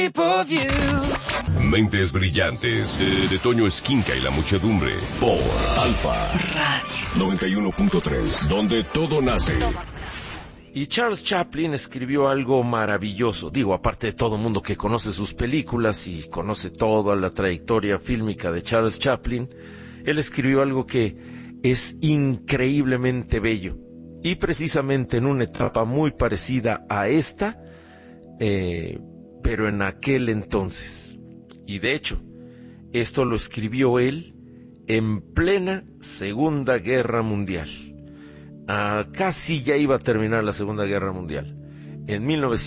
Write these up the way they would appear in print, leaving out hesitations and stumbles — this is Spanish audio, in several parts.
Mentes brillantes de Toño Esquinca y la muchedumbre por Alfa Radio 91.3, donde todo nace. Y Charles Chaplin escribió algo maravilloso. Digo, aparte de todo mundo que conoce sus películas y conoce toda la trayectoria fílmica de Charles Chaplin, él escribió algo que es increíblemente bello. Y precisamente en una etapa muy parecida a esta, pero en aquel entonces. Y de hecho, esto lo escribió él en plena Segunda Guerra Mundial. Casi ya iba a terminar la Segunda Guerra Mundial, en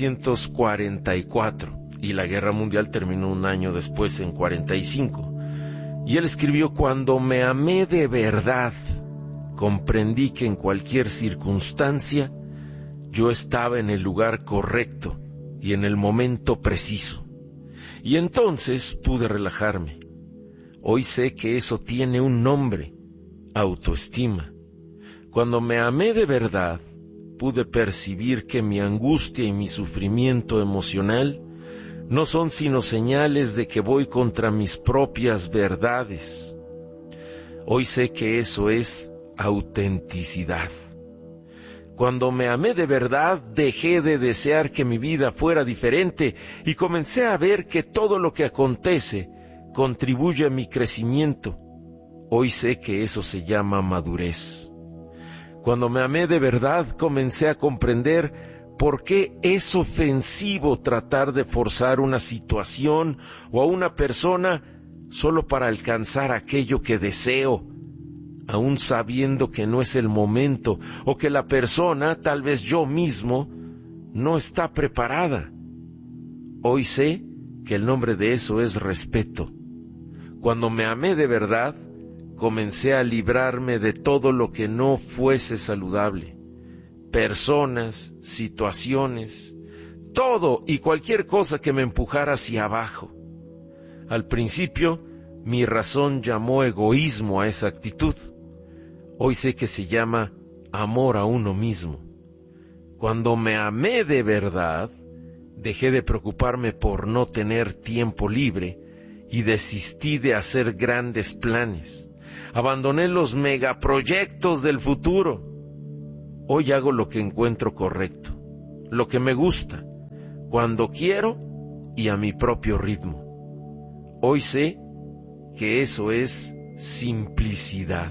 1944, y la Guerra Mundial terminó un año después, en 45. Y él escribió: cuando me amé de verdad, comprendí que en cualquier circunstancia yo estaba en el lugar correcto y en el momento preciso. Y entonces pude relajarme. Hoy sé que eso tiene un nombre: autoestima. Cuando me amé de verdad, pude percibir que mi angustia y mi sufrimiento emocional no son sino señales de que voy contra mis propias verdades. Hoy sé que eso es autenticidad. Cuando me amé de verdad, dejé de desear que mi vida fuera diferente y comencé a ver que todo lo que acontece contribuye a mi crecimiento. Hoy sé que eso se llama madurez. Cuando me amé de verdad, comencé a comprender por qué es ofensivo tratar de forzar una situación o a una persona solo para alcanzar aquello que deseo, aun sabiendo que no es el momento o que la persona, tal vez yo mismo, no está preparada. Hoy sé que el nombre de eso es respeto. Cuando me amé de verdad, comencé a librarme de todo lo que no fuese saludable. Personas, situaciones, todo y cualquier cosa que me empujara hacia abajo. Al principio, mi razón llamó egoísmo a esa actitud. Hoy sé que se llama amor a uno mismo. Cuando me amé de verdad, dejé de preocuparme por no tener tiempo libre y desistí de hacer grandes planes. Abandoné los megaproyectos del futuro. Hoy hago lo que encuentro correcto, lo que me gusta, cuando quiero y a mi propio ritmo. Hoy sé que eso es simplicidad.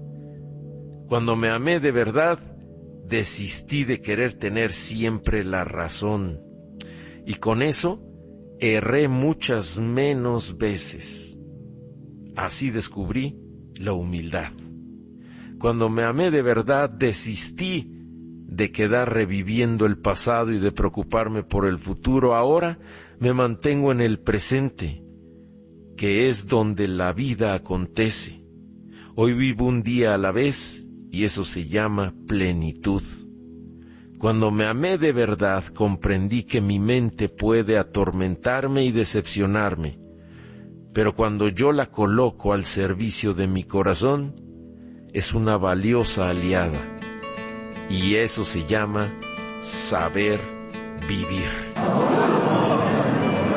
Cuando me amé de verdad, desistí de querer tener siempre la razón. Y con eso, erré muchas menos veces. Así descubrí la humildad. Cuando me amé de verdad, desistí de quedar reviviendo el pasado y de preocuparme por el futuro. Ahora me mantengo en el presente, que es donde la vida acontece. Hoy vivo un día a la vez y eso se llama plenitud. Cuando me amé de verdad, comprendí que mi mente puede atormentarme y decepcionarme, pero cuando yo la coloco al servicio de mi corazón, es una valiosa aliada. Y eso se llama saber vivir.